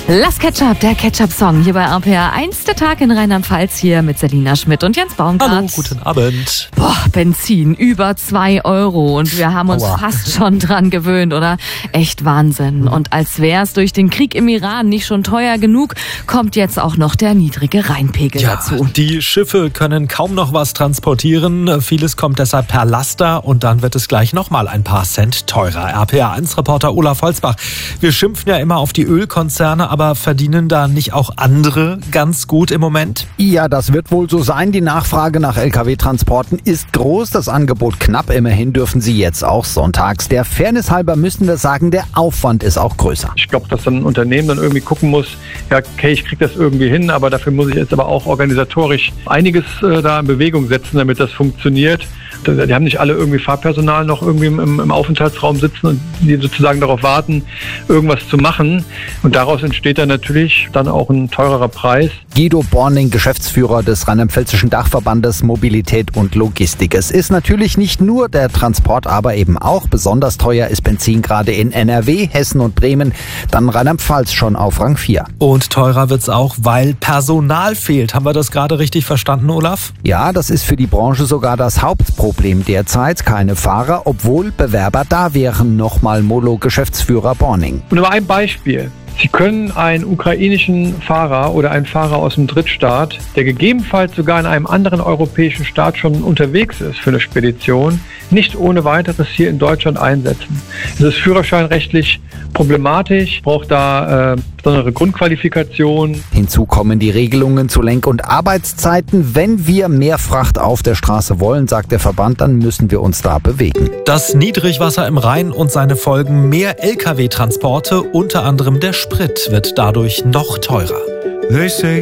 Las Ketchup, der Ketchup-Song hier bei RPR 1, der Tag in Rheinland-Pfalz hier mit Selina Schmidt und Jens Baumgart. Hallo, guten Abend. Boah, Benzin, über 2 Euro und wir haben uns fast schon dran gewöhnt, oder? Echt Wahnsinn. Und als wäre es durch den Krieg im Iran nicht schon teuer genug, kommt jetzt auch noch der niedrige Rheinpegel dazu. Die Schiffe können kaum noch was transportieren. Vieles kommt deshalb per Laster und dann wird es gleich nochmal ein paar Cent teurer. RPR 1-Reporter Olaf Holzbach. Wir schimpfen ja immer auf die Ölkonzerne, aber verdienen da nicht auch andere ganz gut im Moment? Ja, das wird wohl so sein. Die Nachfrage nach Lkw-Transporten ist groß, das Angebot knapp. Immerhin dürfen sie jetzt auch sonntags. Der Fairness halber müssen wir sagen, der Aufwand ist auch größer. Ich glaube, dass dann ein Unternehmen dann irgendwie gucken muss, ja, okay, ich kriege das irgendwie hin, aber dafür muss ich jetzt aber auch organisatorisch einiges da in Bewegung setzen, damit das funktioniert. Die haben nicht alle irgendwie Fahrpersonal noch irgendwie im Aufenthaltsraum sitzen und die sozusagen darauf warten, irgendwas zu machen. Und daraus entsteht dann natürlich dann auch ein teurerer Preis. Guido Borning, Geschäftsführer des Rheinland-Pfälzischen Dachverbandes Mobilität und Logistik. Es ist natürlich nicht nur der Transport, aber eben auch besonders teuer ist Benzin gerade in NRW, Hessen und Bremen, dann Rheinland-Pfalz schon auf Rang 4. Und teurer wird's auch, weil Personal fehlt. Haben wir das gerade richtig verstanden, Olaf? Ja, das ist für die Branche sogar das Hauptproblem derzeit. Keine Fahrer, obwohl Bewerber da wären. Nochmal Molo-Geschäftsführer Borning. Und nur ein Beispiel. Sie können einen ukrainischen Fahrer oder einen Fahrer aus dem Drittstaat, der gegebenenfalls sogar in einem anderen europäischen Staat schon unterwegs ist für eine Spedition, nicht ohne weiteres hier in Deutschland einsetzen. Das ist führerscheinrechtlich problematisch, braucht da besondere Grundqualifikation. Hinzu kommen die Regelungen zu Lenk- und Arbeitszeiten. Wenn wir mehr Fracht auf der Straße wollen, sagt der Verband, dann müssen wir uns da bewegen. Das Niedrigwasser im Rhein und seine Folgen, mehr Lkw-Transporte, unter anderem der Sprit wird dadurch noch teurer.